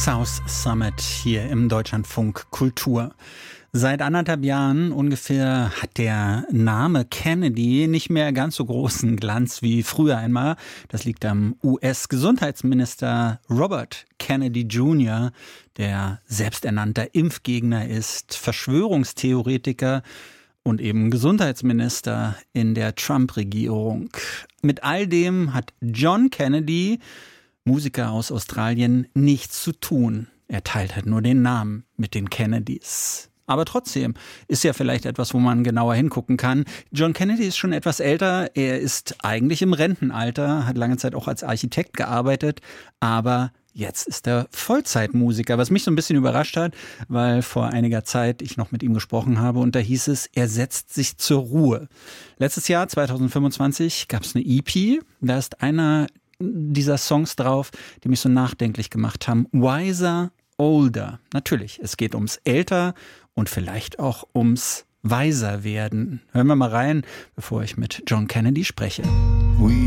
South Summit hier im Deutschlandfunk Kultur. Seit 1,5 Jahren ungefähr hat der Name Kennedy nicht mehr ganz so großen Glanz wie früher einmal. Das liegt am US-Gesundheitsminister Robert Kennedy Jr., der selbsternannter Impfgegner ist, Verschwörungstheoretiker und eben Gesundheitsminister in der Trump-Regierung. Mit all dem hat John Kennedy, Musiker aus Australien, nichts zu tun. Er teilt halt nur den Namen mit den Kennedys. Aber trotzdem ist ja vielleicht etwas, wo man genauer hingucken kann. John Kennedy ist schon etwas älter. Er ist eigentlich im Rentenalter, hat lange Zeit auch als Architekt gearbeitet, aber jetzt ist er Vollzeitmusiker, was mich so ein bisschen überrascht hat, weil vor einiger Zeit ich noch mit ihm gesprochen habe und da hieß es, er setzt sich zur Ruhe. Letztes Jahr, 2025, gab es eine EP, da ist einer dieser Songs drauf, die mich so nachdenklich gemacht haben. Wiser, Older. Natürlich, es geht ums Älter und vielleicht auch ums Weiser werden. Hören wir mal rein, bevor ich mit John Kennedy spreche.